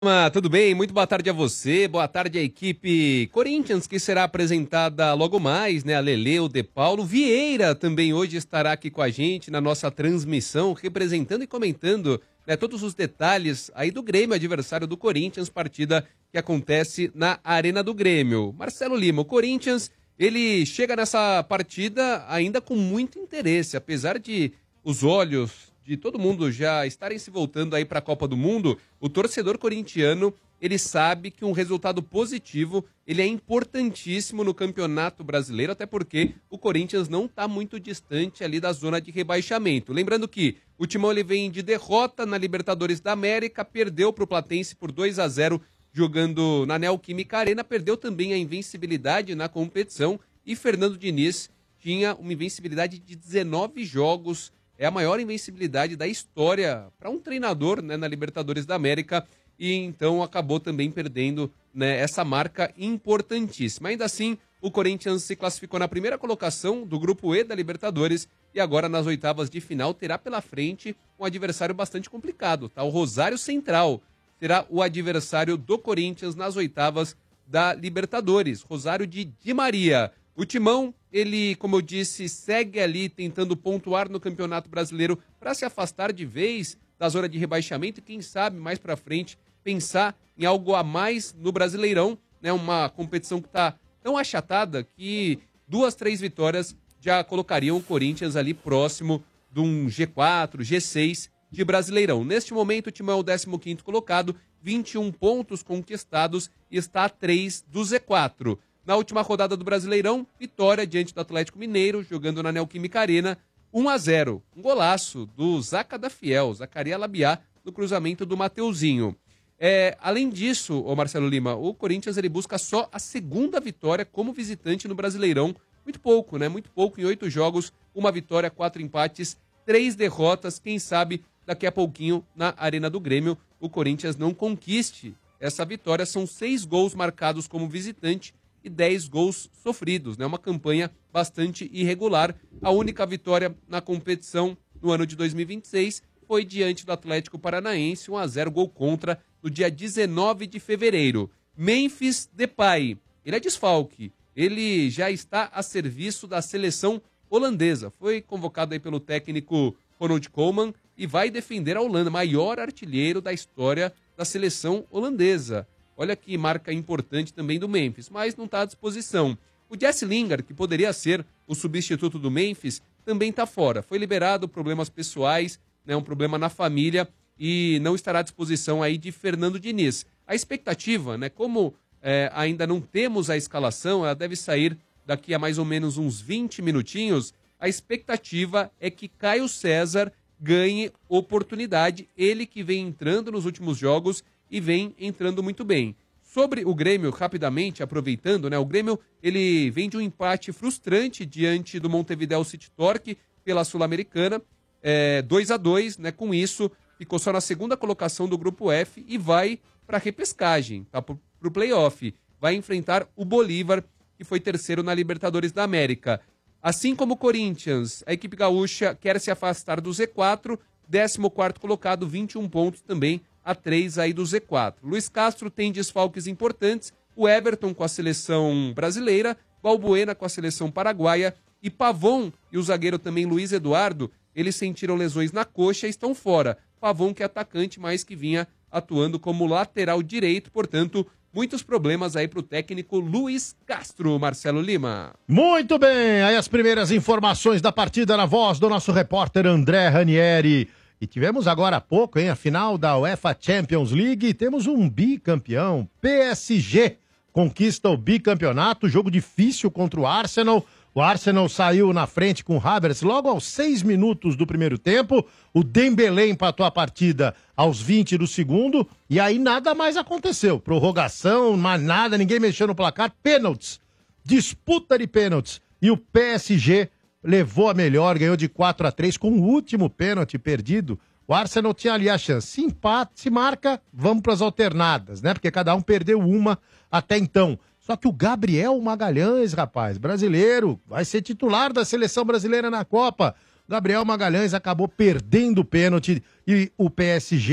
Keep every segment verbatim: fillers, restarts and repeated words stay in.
Ah, tudo bem? Muito boa tarde a você, boa tarde à equipe Corinthians, que será apresentada logo mais, né? A Lelê, o De Paulo, Vieira também hoje estará aqui com a gente na nossa transmissão, representando e comentando, né, todos os detalhes aí do Grêmio, adversário do Corinthians, partida que acontece na Arena do Grêmio. Marcelo Lima, o Corinthians, ele chega nessa partida ainda com muito interesse, apesar de os olhos de todo mundo já estarem se voltando aí para a Copa do Mundo, o torcedor corintiano, ele sabe que um resultado positivo, ele é importantíssimo no Campeonato Brasileiro, até porque o Corinthians não está muito distante ali da zona de rebaixamento. Lembrando que o Timão ele vem de derrota na Libertadores da América, perdeu para o Platense por dois a zero jogando na Neoquímica Arena, perdeu também a invencibilidade na competição e Fernando Diniz tinha uma invencibilidade de dezenove jogos. É a maior invencibilidade da história para um treinador, né, na Libertadores da América, e então acabou também perdendo, né, essa marca importantíssima. Ainda assim, o Corinthians se classificou na primeira colocação do Grupo E da Libertadores e agora nas oitavas de final terá pela frente um adversário bastante complicado, tá? O Rosário Central será o adversário do Corinthians nas oitavas da Libertadores. Rosário de Di Maria. O Timão, ele, como eu disse, segue ali tentando pontuar no Campeonato Brasileiro para se afastar de vez da zona de rebaixamento e quem sabe mais para frente pensar em algo a mais no Brasileirão, né? Uma competição que está tão achatada que duas, três vitórias já colocariam o Corinthians ali próximo de um G quatro, G seis de Brasileirão. Neste momento, o Timão é o décimo quinto colocado, vinte e um pontos conquistados e está a três do Z quatro. Na última rodada do Brasileirão, vitória diante do Atlético Mineiro, jogando na Neoquímica Arena, um a zero. Um golaço do Zaca da Fiel, Zacaria Labiá, no cruzamento do Mateuzinho. É, além disso, ô Marcelo Lima, o Corinthians ele busca só a segunda vitória como visitante no Brasileirão. Muito pouco, né? Muito pouco em oito jogos, uma vitória, quatro empates, três derrotas. Quem sabe daqui a pouquinho na Arena do Grêmio o Corinthians não conquiste essa vitória. São seis gols marcados como visitante e dez gols sofridos, né? Uma campanha bastante irregular. A única vitória na competição no ano de dois mil e vinte e seis foi diante do Atlético Paranaense, um a zero, gol contra, no dia dezenove de fevereiro. Memphis Depay, ele é desfalque, ele já está a serviço da seleção holandesa. Foi convocado aí pelo técnico Ronald Koeman e vai defender a Holanda, maior artilheiro da história da seleção holandesa. Olha que marca importante também do Memphis, mas não está à disposição. O Jesse Lingard, que poderia ser o substituto do Memphis, também está fora. Foi liberado, problemas pessoais, né, um problema na família e não estará à disposição aí de Fernando Diniz. A expectativa, né, como é, ainda não temos a escalação, ela deve sair daqui a mais ou menos uns vinte minutinhos, a expectativa é que Caio César ganhe oportunidade, ele que vem entrando nos últimos jogos e vem entrando muito bem. Sobre o Grêmio, rapidamente, aproveitando, né? O Grêmio, ele vem de um empate frustrante diante do Montevideo City Torque pela Sul-Americana, é, dois a dois, né? Com isso, ficou só na segunda colocação do Grupo F e vai para a repescagem, tá? Para o play-off. Vai enfrentar o Bolívar, que foi terceiro na Libertadores da América. Assim como o Corinthians, a equipe gaúcha quer se afastar do Z quatro, décimo quarto colocado, vinte e um pontos também, a três aí do Z quatro. Luiz Castro tem desfalques importantes, o Everton com a seleção brasileira, Balbuena com a seleção paraguaia e Pavon e o zagueiro também Luiz Eduardo, eles sentiram lesões na coxa e estão fora. Pavon que é atacante, mas que vinha atuando como lateral direito, portanto, muitos problemas aí para o técnico Luiz Castro, Marcelo Lima. Muito bem, aí as primeiras informações da partida na voz do nosso repórter André Ranieri. E tivemos agora há pouco, hein, a final da UEFA Champions League, temos um bicampeão, P S G conquista o bicampeonato, jogo difícil contra o Arsenal, o Arsenal saiu na frente com o Havertz logo aos seis minutos do primeiro tempo, o Dembélé empatou a partida aos vinte do segundo, e aí nada mais aconteceu, prorrogação, mais nada, ninguém mexeu no placar, pênaltis, disputa de pênaltis, e o P S G levou a melhor, ganhou de quatro a três com o último pênalti perdido. O Arsenal tinha ali a chance. Se empata, se marca, vamos para as alternadas, né? Porque cada um perdeu uma até então. Só que o Gabriel Magalhães, rapaz, brasileiro, vai ser titular da seleção brasileira na Copa. Gabriel Magalhães acabou perdendo o pênalti e o P S G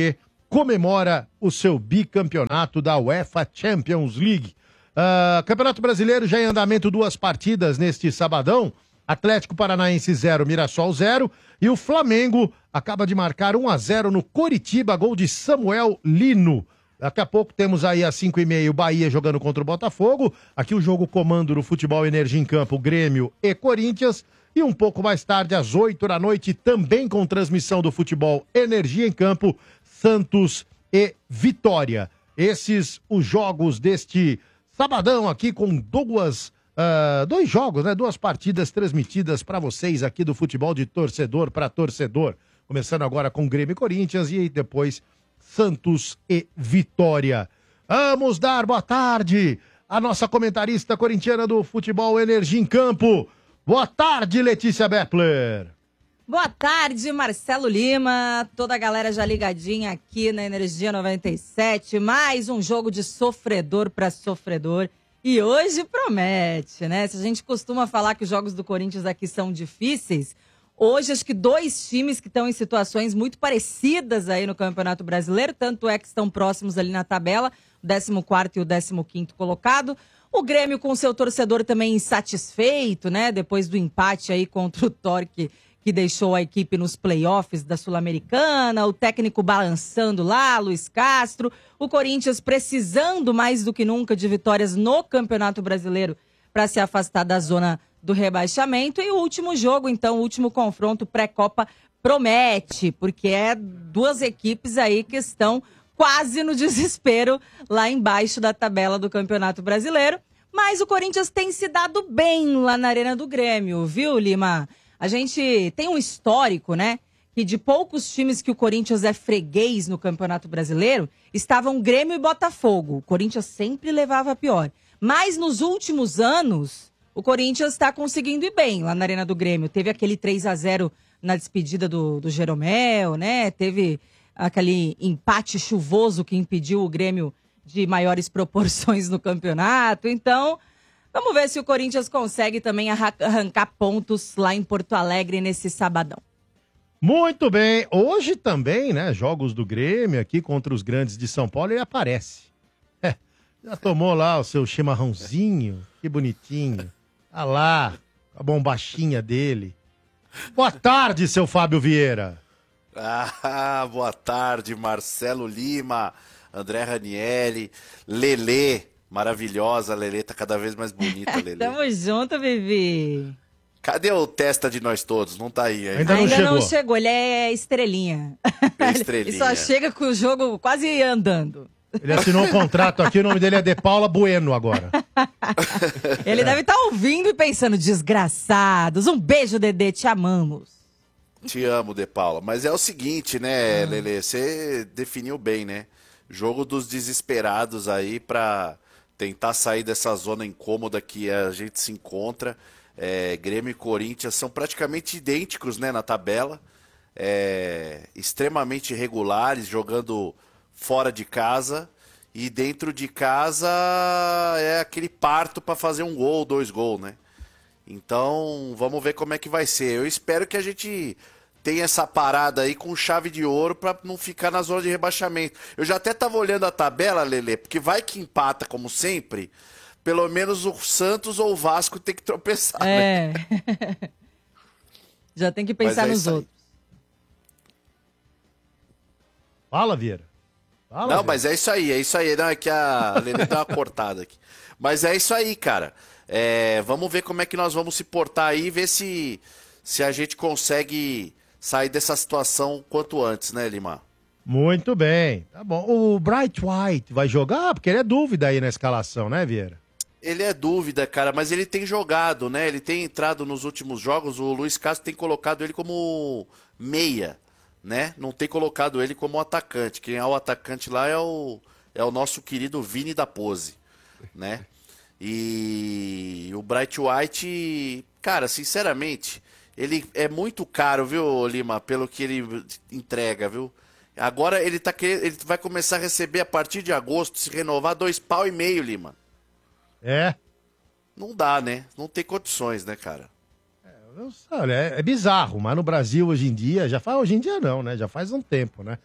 comemora o seu bicampeonato da UEFA Champions League. Uh, Campeonato Brasileiro já em andamento, duas partidas neste sabadão. Atlético Paranaense zero, Mirassol zero. E o Flamengo acaba de marcar um a zero no Coritiba, gol de Samuel Lino. Daqui a pouco temos aí às cinco e meia o Bahia jogando contra o Botafogo. Aqui o jogo comando no Futebol Energia em Campo, Grêmio e Corinthians. E um pouco mais tarde, às oito da noite, também com transmissão do Futebol Energia em Campo, Santos e Vitória. Esses os jogos deste sabadão aqui com duas, uh, dois jogos, né? Duas partidas transmitidas para vocês aqui do futebol de torcedor para torcedor. Começando agora com Grêmio e Corinthians e depois Santos e Vitória. Vamos dar boa tarde à nossa comentarista corintiana do Futebol Energia em Campo. Boa tarde, Letícia Beppler. Boa tarde, Marcelo Lima, toda a galera já ligadinha aqui na Energia noventa e sete, mais um jogo de sofredor para sofredor, e hoje promete, né? Se a gente costuma falar que os jogos do Corinthians aqui são difíceis, hoje acho que dois times que estão em situações muito parecidas aí no Campeonato Brasileiro, tanto é que estão próximos ali na tabela, o décimo quarto e o décimo quinto colocado. O Grêmio com seu torcedor também insatisfeito, né? Depois do empate aí contra o Torque, que deixou a equipe nos playoffs da Sul-Americana, o técnico balançando lá, Luiz Castro, o Corinthians precisando mais do que nunca de vitórias no Campeonato Brasileiro para se afastar da zona do rebaixamento. E o último jogo, então, o último confronto pré-Copa promete, porque é duas equipes aí que estão quase no desespero lá embaixo da tabela do Campeonato Brasileiro. Mas o Corinthians tem se dado bem lá na Arena do Grêmio, viu, Lima? A gente tem um histórico, né, que de poucos times que o Corinthians é freguês no Campeonato Brasileiro, estavam Grêmio e Botafogo. O Corinthians sempre levava a pior. Mas nos últimos anos, o Corinthians está conseguindo ir bem lá na Arena do Grêmio. Teve aquele três a zero na despedida do, do Jeromel, né? Teve aquele empate chuvoso que impediu o Grêmio de maiores proporções no campeonato. Então, vamos ver se o Corinthians consegue também arrancar pontos lá em Porto Alegre nesse sabadão. Muito bem. Hoje também, né, jogos do Grêmio aqui contra os grandes de São Paulo, ele aparece. É, já tomou lá o seu chimarrãozinho, que bonitinho. Tá lá, a bombachinha dele. Boa tarde, seu Fábio Vieira. Ah, boa tarde, Marcelo Lima, André Ranieri, Lelê. Maravilhosa, a Lelê tá cada vez mais bonita, Lelê. Tamo junto, Vivi. Cadê o testa de nós todos? Não tá aí ainda. Ainda não Ainda chegou. não chegou, ele é estrelinha. É estrelinha. Ele só chega com o jogo quase andando. Ele assinou um contrato aqui, o nome dele é De Paula Bueno agora. Ele deve estar ouvindo e pensando, desgraçados, um beijo, Dedê, te amamos. Te amo, De Paula. Mas é o seguinte, né, Lelê? Você definiu bem, né? Jogo dos desesperados aí pra tentar sair dessa zona incômoda que a gente se encontra. É, Grêmio e Corinthians são praticamente idênticos, né, na tabela. É, extremamente regulares, jogando fora de casa. E dentro de casa é aquele parto para fazer um gol, dois gols, né? Então, vamos ver como é que vai ser. Eu espero que a gente tenha essa parada aí com chave de ouro para não ficar na zona de rebaixamento. Eu já até tava olhando a tabela, Lelê, porque vai que empata, como sempre. Pelo menos o Santos ou o Vasco tem que tropeçar, É. né? Já tem que pensar Mas é nos isso aí. outros. Fala, Vieira. Fala, Não, Vieira. mas é isso aí, é isso aí. Não, é que a Lelê deu uma cortada aqui. Mas é isso aí, cara. É, vamos ver como é que nós vamos se portar aí e ver se, se a gente consegue sair dessa situação quanto antes, né, Lima? Muito bem. Tá bom. O Bright White vai jogar? Porque ele é dúvida aí na escalação, né, Vieira? Ele é dúvida, cara, mas ele tem jogado, né? Ele tem entrado nos últimos jogos. O Luiz Castro tem colocado ele como meia, né? Não tem colocado ele como atacante. Quem é o atacante lá é o, é o nosso querido Vini da Pose, né? E o Bright White, cara, sinceramente, ele é muito caro, viu, Lima, pelo que ele entrega, viu? Agora ele, tá querendo, ele vai começar a receber a partir de agosto, se renovar, dois pau e meio, Lima. É. Não dá, né? Não tem condições, né, cara? Olha, é, é bizarro, mas no Brasil hoje em dia, já faz hoje em dia não, né? Já faz um tempo, né?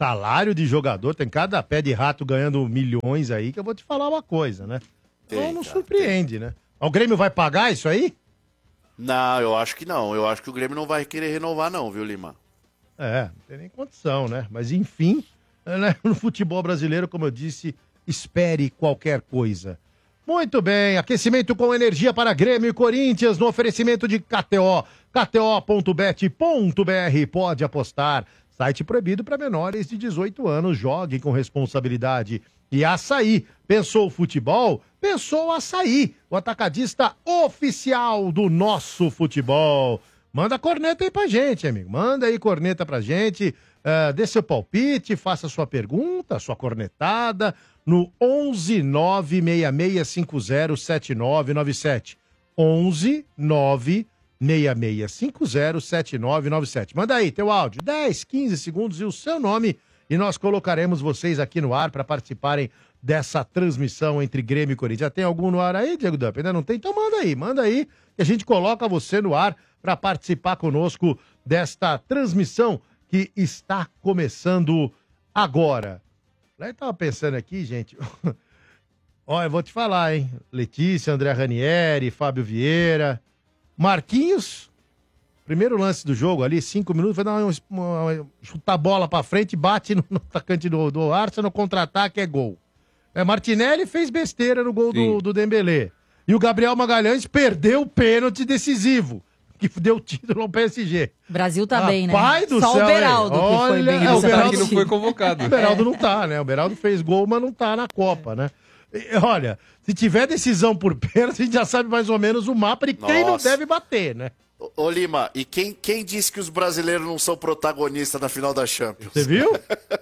salário de jogador, tem cada pé de rato ganhando milhões aí, que eu vou te falar uma coisa, né? Então Tem, não cara, surpreende, né? O Grêmio vai pagar isso aí? Não, eu acho que não. Eu acho que o Grêmio não vai querer renovar não, viu, Lima? É, não tem nem condição, né? Mas enfim, né? No futebol brasileiro, como eu disse, espere qualquer coisa. Muito bem, aquecimento com energia para Grêmio e Corinthians no oferecimento de K T O. K T O ponto bet ponto B R, pode apostar. Site proibido para menores de dezoito anos, jogue com responsabilidade. E Açaí, pensou futebol? Pensou Açaí, o atacadista oficial do nosso futebol. Manda corneta aí pra gente, amigo. Manda aí corneta pra gente, uh, dê seu palpite, faça sua pergunta, sua cornetada no onze nove seis seis cinco zero sete nove nove sete. onze nove seis seis cinco zero sete nove nove sete. Manda aí teu áudio, dez, quinze segundos e o seu nome e nós colocaremos vocês aqui no ar para participarem dessa transmissão entre Grêmio e Corinthians. Já tem algum no ar aí, Diego Dump? Ainda não tem? Então manda aí, manda aí que a gente coloca você no ar para participar conosco desta transmissão que está começando agora. Eu tava pensando aqui, gente. Olha, eu vou te falar, hein? Letícia, André Ranieri, Fábio Vieira, Marquinhos. Primeiro lance do jogo ali, cinco minutos, vai dar uma, uma, chutar a bola pra frente, bate no, no atacante do, do Arsenal, no contra-ataque é gol. É, Martinelli fez besteira no gol do, do Dembélé. E o Gabriel Magalhães perdeu o pênalti decisivo, que deu título ao P S G. Brasil tá ah, bem, né? Pai do Só céu, o Beraldo é. que foi Olha, bem é, o Beraldo não foi convocado. O Beraldo é. não tá, né? O Beraldo fez gol, mas não tá na Copa, né? E, olha, se tiver decisão por pênalti, a gente já sabe mais ou menos o mapa de quem não deve bater, né? Ô, ô Lima, e quem, quem disse que os brasileiros não são protagonistas na final da Champions? Você viu?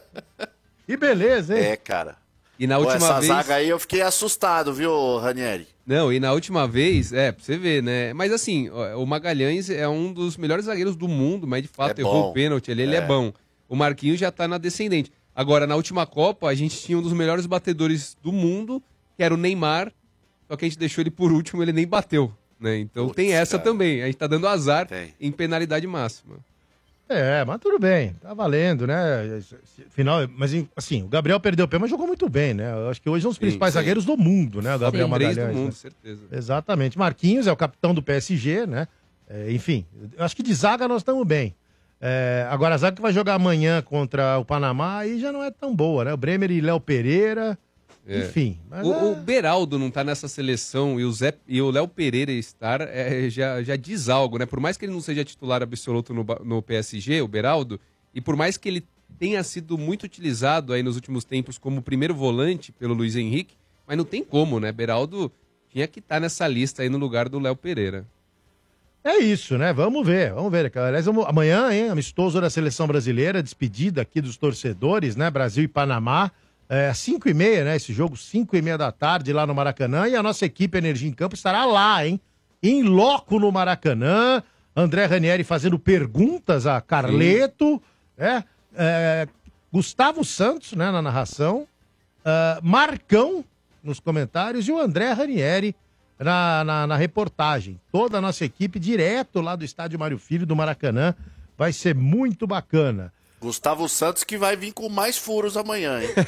Que beleza, hein? É, cara. E na Pô, última essa vez... zaga aí eu fiquei assustado, viu, Ranieri? Não, e na última vez, é, pra você ver, né? Mas assim, o Magalhães é um dos melhores zagueiros do mundo, mas de fato É errou bom. o pênalti, ele, ele é. É. bom. O Marquinhos já tá na descendente. Agora, na última Copa, a gente tinha um dos melhores batedores do mundo, que era o Neymar, só que a gente deixou ele por último, ele nem bateu, né? Então Putz, tem essa cara. também, a gente tá dando azar Tem. em penalidade máxima. É, mas tudo bem, tá valendo, né? Final, mas assim, o Gabriel perdeu o pé, mas jogou muito bem, né? Eu acho que hoje é um dos Sim, principais sim. zagueiros do mundo, né? O Gabriel Sim, Magalhães. três do mundo, né? certeza. Exatamente. Marquinhos é o capitão do P S G, né? É, enfim, eu acho que de zaga nós estamos bem. É, agora a zaga que vai jogar amanhã contra o Panamá aí já não é tão boa, né? O Bremer e Léo Pereira, É. enfim. Mas O, é- o Beraldo não tá nessa seleção e o, Zé, e o Léo Pereira estar é, já, já diz algo, né? Por mais que ele não seja titular absoluto no, Ba- no P S G, o Beraldo, e por mais que ele tenha sido muito utilizado aí nos últimos tempos como primeiro volante pelo Luiz Henrique, mas não tem como, né? Beraldo tinha que estar nessa lista aí no lugar do Léo Pereira. É isso, né? Vamos ver, vamos ver. Aliás, vamos- amanhã, hein? Amistoso da Seleção Brasileira, despedida aqui dos torcedores, né? Brasil e Panamá. É, cinco e meia, né? Esse jogo, cinco e meia da tarde lá no Maracanã. E a nossa equipe Energia em Campo estará lá, hein? Em loco no Maracanã. André Ranieri fazendo perguntas a Carleto, né? É, Gustavo Santos, né? Na narração. Ah, Marcão nos comentários e o André Ranieri na, na, na reportagem. Toda a nossa equipe direto lá do estádio Mário Filho do Maracanã. Vai ser muito bacana. Gustavo Santos que vai vir com mais furos amanhã, hein?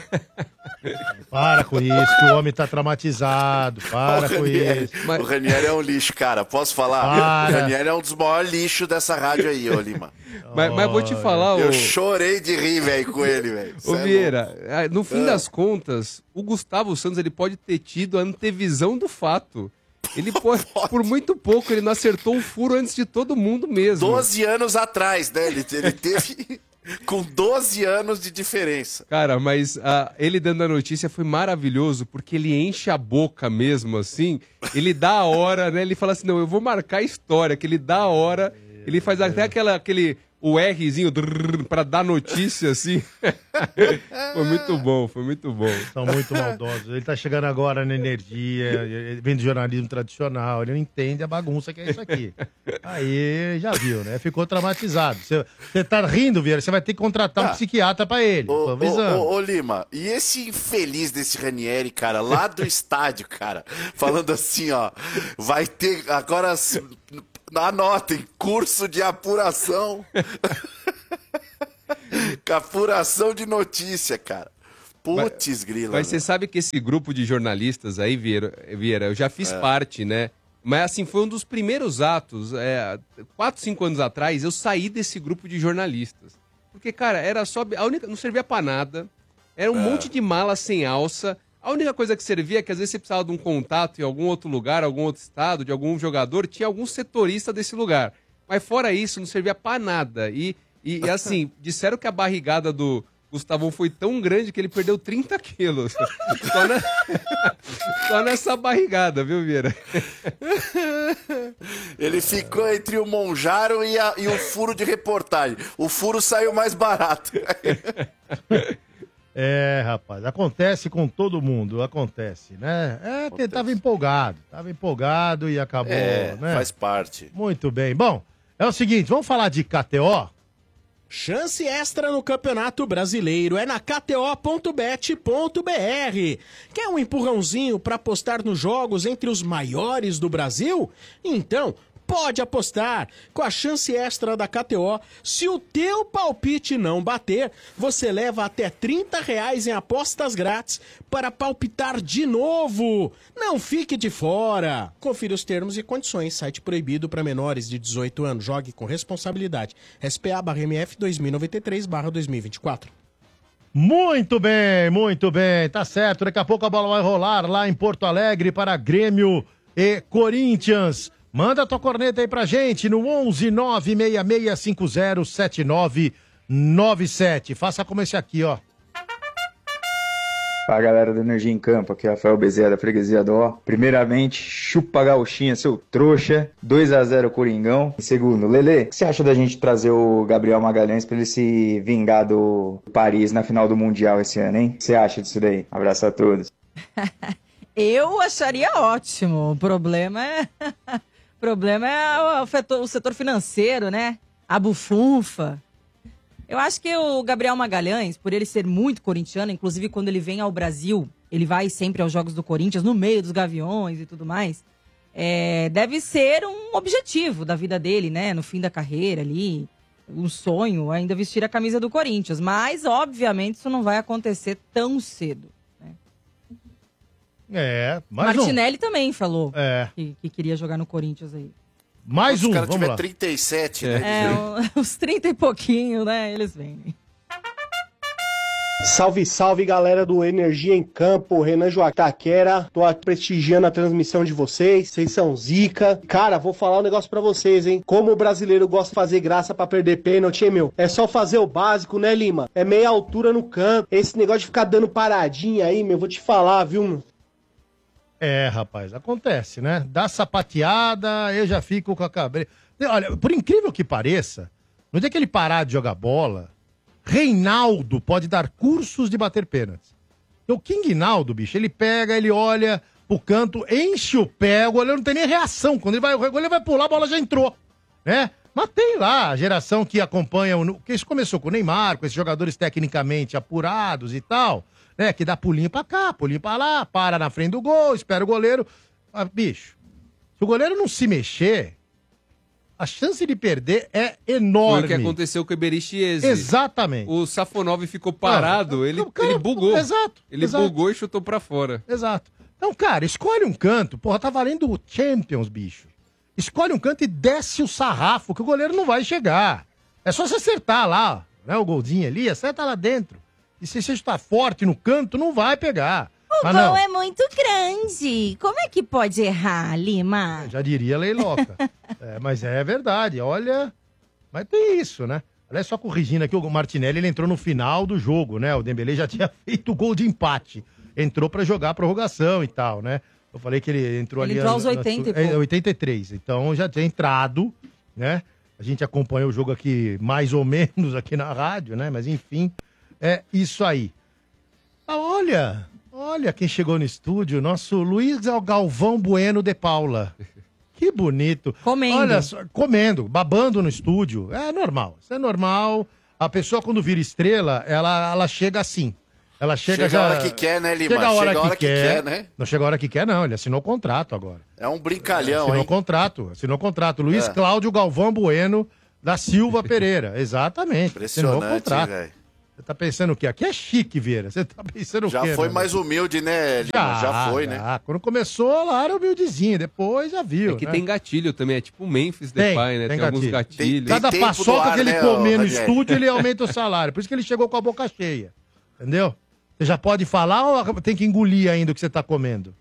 Para com isso, que o homem tá traumatizado. Para o com Ranieri, isso. Mas- o Ranieri é um lixo, cara. Posso falar? Para. O Ranieri é um dos maiores lixos dessa rádio aí, ô Lima. Mas, mas vou te falar, Eu ô, chorei de rir, velho, com ele, velho. ô Cê é Vieira, ah, no fim Ah. das contas, o Gustavo Santos ele pode ter tido a antevisão do fato. Ele pode, por muito pouco, ele não acertou o furo antes de todo mundo mesmo. doze anos atrás, né? Ele, ele teve com doze anos de diferença. Cara, mas ah, ele dando a notícia foi maravilhoso, porque ele enche a boca mesmo, assim. Ele dá a hora, né? Ele fala assim, não, eu vou marcar a história, que ele dá a hora. Ele faz até aquela, aquele, o Rzinho drrr, pra dar notícia, assim. Foi muito bom, foi muito bom. São muito maldosos. Ele tá chegando agora na Energia, ele vem do jornalismo tradicional, ele não entende a bagunça que é isso aqui. Aí, já viu, né? Ficou traumatizado. Você você tá rindo, Vieira, você vai ter que contratar um Ah. psiquiatra pra ele. Ô, Tô ô, avisando. ô, ô, Lima, e esse infeliz desse Ranieri, cara, lá do estádio, cara, falando assim, ó, vai ter agora, s- anotem, curso de apuração. Capuração de notícia, cara. Putz, grila. Mas você sabe que esse grupo de jornalistas aí, Vieira, Vieira eu já fiz é. parte, né? Mas assim, foi um dos primeiros atos, é, quatro, cinco anos atrás, eu saí desse grupo de jornalistas. Porque, cara, era só. A única, não servia pra nada. Era um é. monte de mala sem alça. A única coisa que servia é que às vezes você precisava de um contato em algum outro lugar, algum outro estado, de algum jogador, tinha algum setorista desse lugar. Mas fora isso, não servia pra nada. E, e, e assim, disseram que a barrigada do Gustavão foi tão grande que ele perdeu trinta quilos. Só, na... Só nessa barrigada, viu, Vieira? Ele ficou entre o Monjaro e, a, e o furo de reportagem. O furo saiu mais barato. É, rapaz, acontece com todo mundo, acontece, né? É que ele tava empolgado, tava empolgado e acabou, é, né? Faz parte. Muito bem. Bom, é o seguinte, vamos falar de K T O? Chance extra no Campeonato Brasileiro é na K T O ponto bet ponto B R. Quer um empurrãozinho para apostar nos jogos entre os maiores do Brasil? Então, pode apostar. Com a chance extra da K T O, se o teu palpite não bater, você leva até trinta reais em apostas grátis para palpitar de novo. Não fique de fora. Confira os termos e condições. Site proibido para menores de dezoito anos. Jogue com responsabilidade. S P A barra M F dois mil e noventa e três barra dois mil e vinte e quatro. Muito bem, muito bem. Tá certo. Daqui a pouco a bola vai rolar lá em Porto Alegre para Grêmio e Corinthians. Manda a tua corneta aí pra gente no onze nove seis seis cinco zero sete nove nove sete. Faça como esse aqui, ó. Fala, galera do Energia em Campo, aqui é Rafael Bezerra da Freguesia do Ó. Primeiramente, chupa gauchinha, seu trouxa, dois a zero Coringão. E segundo, Lelê, o que você acha da gente trazer o Gabriel Magalhães pra ele se vingar do Paris na final do Mundial esse ano, hein? O que você acha disso daí? Abraço a todos. Eu acharia ótimo. O problema é... O problema é o setor, o setor financeiro, né? A bufunfa. Eu acho que o Gabriel Magalhães, por ele ser muito corintiano, inclusive quando ele vem ao Brasil, ele vai sempre aos Jogos do Corinthians, no meio dos Gaviões e tudo mais, é, deve ser um objetivo da vida dele, né? No fim da carreira ali, um sonho, ainda vestir a camisa do Corinthians. Mas, obviamente, isso não vai acontecer tão cedo. É, mais Martinelli um. também falou é. que, que queria jogar no Corinthians aí. Mais Quando um, os caras vamos tiver lá. trinta e sete, é. né? É, uns trinta e pouquinho, né? Eles vêm. Salve, salve, galera do Energia em Campo, Renan Joaquim Taquera, tô aqui prestigiando a transmissão de vocês, vocês são zica. Cara, vou falar um negócio pra vocês, hein, como o brasileiro gosta de fazer graça pra perder pênalti, hein, meu? É só fazer o básico, né, Lima? É meia altura no campo, esse negócio de ficar dando paradinha aí, meu, vou te falar, viu, meu? É, rapaz, acontece, né? Dá sapateada, eu já fico com a cabeça. Olha, por incrível que pareça, no dia que ele parar de jogar bola, Reinaldo pode dar cursos de bater pênaltis. O King Naldo, bicho, ele pega, ele olha pro canto, enche o pé, o goleiro não tem nem reação. Quando ele vai, o goleiro vai pular, a bola já entrou, né? Mas tem lá a geração que acompanha, o... que isso começou com o Neymar, com esses jogadores tecnicamente apurados e tal, né? Que dá pulinho pra cá, pulinho pra lá, para na frente do gol, espera o goleiro. Ah, bicho, se o goleiro não se mexer, a chance de perder é enorme. Foi o que aconteceu com o Iberichiese. Exatamente. O Safonov ficou parado, ah, ele, cara, ele bugou. Exato. Ele exato. bugou e chutou pra fora. Exato. Então, cara, escolhe um canto. Porra, tá valendo o Champions, bicho. Escolhe um canto e desce o sarrafo, que o goleiro não vai chegar. É só você acertar lá, né, o golzinho ali, acerta lá dentro. E se você está forte no canto, não vai pegar. O Mas gol não. é muito grande. Como é que pode errar, Lima? Eu já diria Leiloca. É, mas é verdade, olha... Mas tem isso, né? Aliás, só corrigindo aqui, o Martinelli ele entrou no final do jogo, né? O Dembélé já tinha feito o gol de empate. Entrou pra jogar a prorrogação e tal, né? Eu falei que ele entrou ele ali... entrou aos oitenta e pouco. É, oitenta e três. Então já tinha entrado, né? A gente acompanha o jogo aqui mais ou menos aqui na rádio, né? Mas enfim, é isso aí. Ah, olha... Olha quem chegou no estúdio, nosso Luiz Galvão Bueno de Paula. Que bonito. Comendo. Olha só, comendo, babando no estúdio. É normal, isso é normal. A pessoa quando vira estrela, ela, ela chega assim. Ela chega, chega já... a hora que quer, né, Lima? Chega a hora, chega a hora que, que, quer. quer, né? Não chega a hora que quer, não. Ele assinou contrato agora. É um brincalhão, assinou hein? contrato, assinou contrato. Luiz É. Cláudio Galvão Bueno da Silva Pereira. Exatamente. Assinou Impressionante, contrato. velho. Você tá pensando o quê? Aqui é chique, Vieira. Você tá pensando Já o quê? foi meu mais humilde, né, Lima? Já, Já foi, né? já. Quando começou lá era humildezinho, depois já viu. É que né? tem gatilho também, é tipo o Memphis Tem, Depay, né? tem Tem, alguns gatilho. gatilhos. Tem- Cada tempo paçoca no ar, que ele né, comer ô, no Ranieri? estúdio, ele aumenta o salário. Por isso que ele chegou com a boca cheia. Entendeu? Você já pode falar ou tem que engolir ainda o que você tá comendo?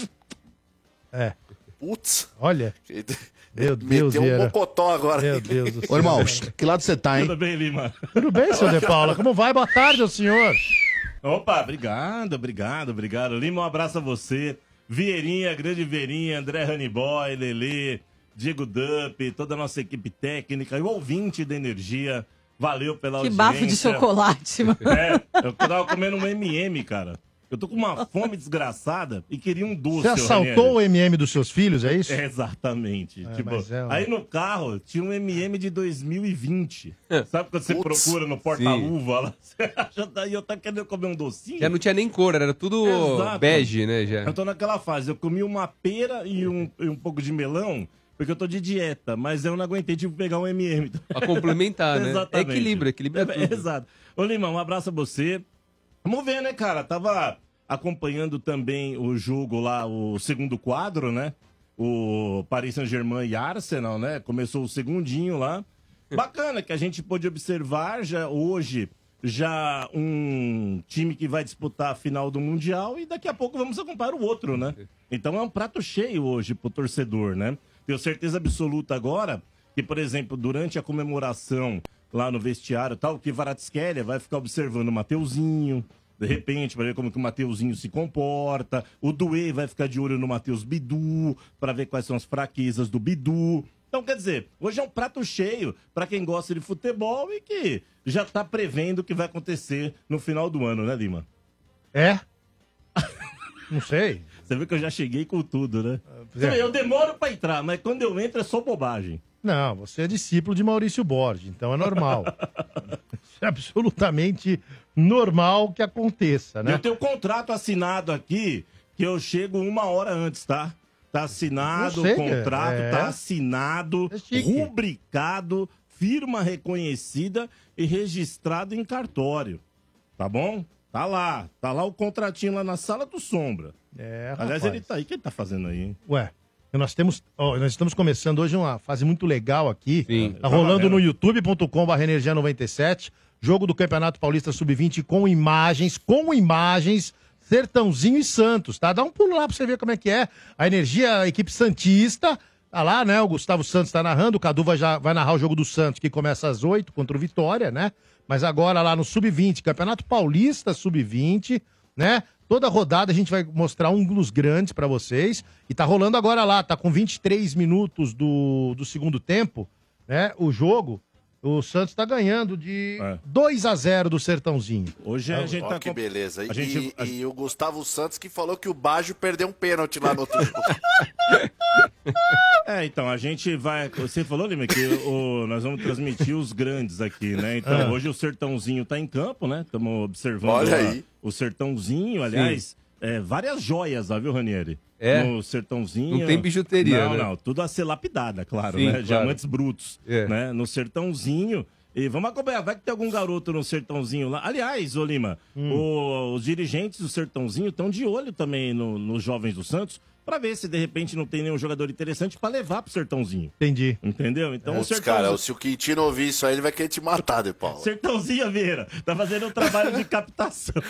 É. Putz. Olha. Meu Deus, Meteu um Vieira. mocotó agora. Meu Deus do céu. Ô, irmão, que lado você tá, hein? Tudo bem, Lima? Tudo bem, seu De Paula? Como vai? Boa tarde, ao senhor. Opa, obrigado, obrigado, obrigado. Lima, um abraço a você. Vieirinha, grande Vieirinha, André Honeyboy, Lelê, Diego Dupp, toda a nossa equipe técnica e o ouvinte da Energia. Valeu pela Que audiência. bafo de chocolate, mano. É, eu tava comendo um M M, cara. Eu tô com uma fome desgraçada e queria um doce. Você ô, assaltou o Ranieri. M M dos seus filhos, é isso? É, exatamente. É, Tipo, mas é um- aí no carro tinha um M M de dois mil e vinte. Sabe quando você Putz, procura no porta-luva lá? Você acha daí eu tá querendo comer um docinho? Já não tinha nem cor, era tudo Exato. bege, né? Já. Eu tô naquela fase, eu comi uma pera e um, e um pouco de melão, porque eu tô de dieta, mas eu não aguentei, tive que pegar um M M. Pra complementar, né? É Exatamente. equilíbrio, equilíbrio é É, tudo. exato. Ô, Lima, um abraço a você. Vamos ver, né, cara? Tava acompanhando também o jogo lá, o segundo quadro, né? O Paris Saint-Germain e Arsenal, né? Começou o segundinho lá. Bacana que a gente pôde observar já hoje já um time que vai disputar a final do Mundial e daqui a pouco vamos acompanhar o outro, né? Então é um prato cheio hoje pro torcedor, né? Tenho certeza absoluta agora que, por exemplo, durante a comemoração lá no vestiário tal, o Kvaratskhelia vai ficar observando o Mateuzinho, de repente, para ver como que o Mateuzinho se comporta. O Doué vai ficar de olho no Matheus Bidu, para ver quais são as fraquezas do Bidu. Então, quer dizer, hoje é um prato cheio para quem gosta de futebol e que já tá prevendo o que vai acontecer no final do ano, né, Lima? É? Não sei. Você viu que eu já cheguei com tudo, né? Pois é. Você vê, eu demoro para entrar, mas quando eu entro é só bobagem. Não, você é discípulo de Maurício Borges, então é normal. É absolutamente normal que aconteça, né? Eu tenho um contrato assinado aqui que eu chego uma hora antes, tá? Tá assinado Eu sei, o contrato, é. tá assinado, É chique. rubricado, firma reconhecida e registrado em cartório. Tá bom? Tá lá. Tá lá o contratinho lá na sala do Sombra. É, Aliás, rapaz. ele tá aí. O que ele tá fazendo aí, hein? Ué, nós temos, ó, nós estamos começando hoje uma fase muito legal aqui. Sim. Tá rolando vendo. no youtube ponto com barra energia noventa e sete, jogo do Campeonato Paulista sub vinte com imagens, com imagens, Sertãozinho e Santos, tá? Dá um pulo lá pra você ver como é que é. A Energia, a equipe santista, tá lá, né? O Gustavo Santos tá narrando, o Cadu vai, já, vai narrar o jogo do Santos, que começa às oito contra o Vitória, né? Mas agora lá no sub vinte, Campeonato Paulista sub vinte, né? Toda rodada a gente vai mostrar um dos grandes pra vocês. E tá rolando agora lá, tá com vinte e três minutos do, do segundo tempo, né? O jogo, o Santos tá ganhando de É. dois a zero do Sertãozinho. Hoje a gente Ó, tá que com- beleza. E, a gente- a- e o Gustavo Santos que falou que o Baggio perdeu um pênalti lá no outro jogo. É, então, a gente vai. Você falou, Lima, que o- nós vamos transmitir os grandes aqui, né? Então, Ah. hoje o Sertãozinho tá em campo, né? Estamos observando Olha lá aí. o Sertãozinho, aliás, é, várias joias lá, viu, Ranieri? É? No Sertãozinho. Não tem bijuteria, Não, né? não, tudo a ser lapidada, claro, Sim, né? claro. Diamantes brutos, É. né? No Sertãozinho. E vamos acompanhar, vai que tem algum garoto no Sertãozinho lá. Aliás, ô Lima, Hum. o- os dirigentes do Sertãozinho estão de olho também no- nos jovens do Santos, pra ver se de repente não tem nenhum jogador interessante pra levar pro Sertãozinho. Entendi. Entendeu? Então o Putz, Sertãozinho. cara, se o Quintino ouvir isso aí, ele vai querer te matar, De Paula. Sertãozinho, Vieira, tá fazendo um trabalho de captação.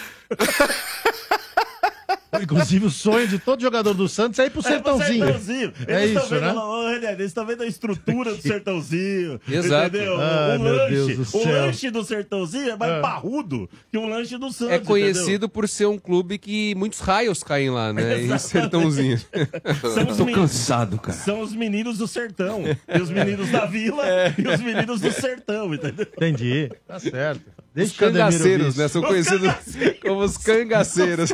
Inclusive o sonho de todo jogador do Santos é ir pro Sertãozinho. É, pro Sertãozinho. É Eles tão isso, vendo, né? lá, ô, René, eles estão vendo a estrutura do Sertãozinho. Exato. Entendeu? Ai, o meu lanche, Deus do o céu. lanche do Sertãozinho é mais É. parrudo que o lanche do Santos. É conhecido entendeu? por ser um clube que muitos raios caem lá, né? Em Exatamente. Sertãozinho. São os, Tô men- cansado, cara. são os meninos do sertão. Tem os meninos da vila É. e os meninos do sertão, entendeu? Entendi. Tá certo. Os Deixa o Ademir ouvir cangaceiros, isso. né? São Os conhecidos cangaceiros. como os cangaceiros.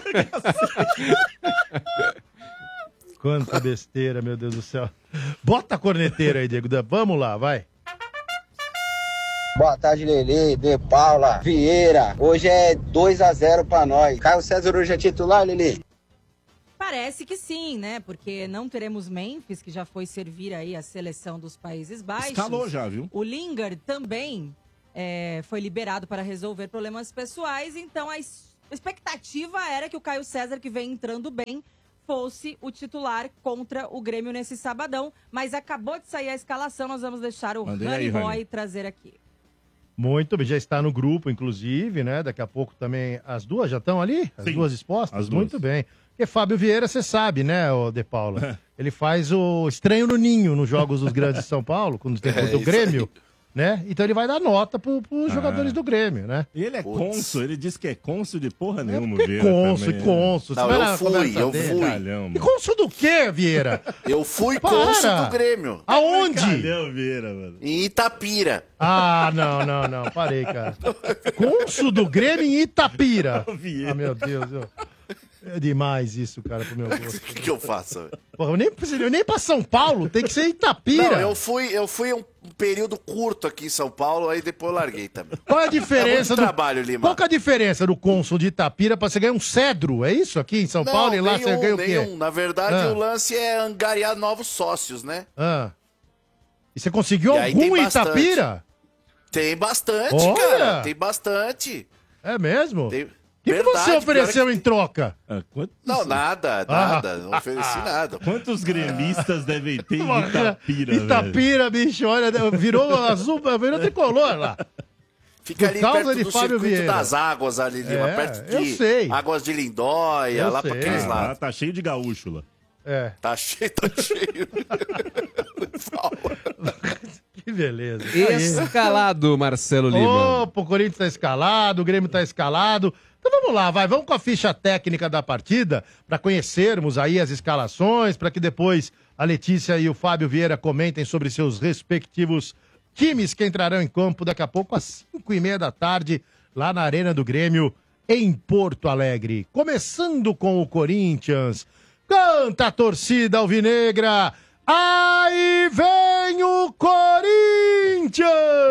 Quanta besteira, meu Deus do céu. Bota a corneteira aí, Diego. Vamos lá, vai. Boa tarde, Lelê, De Paula, Vieira. Hoje é dois a zero pra nós. Caio César hoje é titular, Lelê? Parece que sim, né? Porque não teremos Memphis, que já foi servir aí a seleção dos Países Baixos. Escalou já, viu? O Lingard também é, foi liberado para resolver problemas pessoais. Então a es- expectativa era que o Caio César, que vem entrando bem, fosse o titular contra o Grêmio nesse sabadão. Mas acabou de sair a escalação, nós vamos deixar o Mandei Rani aí, Roy Rani. trazer aqui. Muito bem, já está no grupo, inclusive, né? Daqui a pouco também as duas já estão ali? As Sim, duas expostas? as duas. Muito bem. Porque Fábio Vieira, você sabe, né, ô De Paula? Ele faz o estranho no ninho nos Jogos dos Grandes de São Paulo, quando tem É, contra o isso Grêmio, né? Então ele vai dar nota para os Ah. jogadores do Grêmio, né? E ele é cônsul, ele diz que é cônsul de porra nenhuma, porque Vieira. cônsul, também, e cônsul, né? você vai na conversa eu dele. fui. Calhão, E mano. cônsul do quê, Vieira? Eu fui Para! cônsul do Grêmio. Aonde? Calhão, Vieira, mano. Em Itapira. Ah, não, não, não, parei, cara. Cônsul do Grêmio em Itapira. Ah, meu Deus. eu- É demais isso, cara, pro meu gosto. O que, que eu faço? velho? Porra, eu nem, eu nem pra São Paulo, tem que ser Itapira. Não, eu fui, eu fui um período curto aqui em São Paulo, aí depois eu larguei também. Qual é a Dá diferença muito do trabalho, Lima. Qual que é a diferença do cônsul de Itapira pra você ganhar um cedro? É isso aqui em São Não, Paulo e lá nenhum, você ganha o quê? nenhum. Na verdade, Ah. o lance é angariar novos sócios, né? Ah. E você conseguiu E aí algum tem em bastante. Itapira? Tem bastante, Olha! cara. Tem bastante. É mesmo? Tem... O que, que Verdade, você ofereceu pior que- em troca? Ah, quantos, Não, nada, nada. Não ofereci nada. quantos gremistas devem ter em Itapira, velho? Itapira, bicho, olha, virou azul, virou tricolor lá. Fica Por ali causa perto de do Fábio circuito Vieira. das águas ali, Lima, É, perto eu de sei. Águas de Lindóia, Eu lá pra sei. aqueles Ah, lados. tá cheio de gaúcho lá. É. Tá cheio, tá cheio. Que beleza. Escalado, Marcelo Lima. Opa, o Corinthians tá escalado, o Grêmio tá escalado. Então vamos lá, vai, vamos com a ficha técnica da partida para conhecermos aí as escalações, para que depois a Letícia e o Fábio Vieira comentem sobre seus respectivos times que entrarão em campo daqui a pouco às cinco e meia da tarde lá na Arena do Grêmio em Porto Alegre. Começando com o Corinthians. Canta a torcida alvinegra. Aí vem o Corinthians!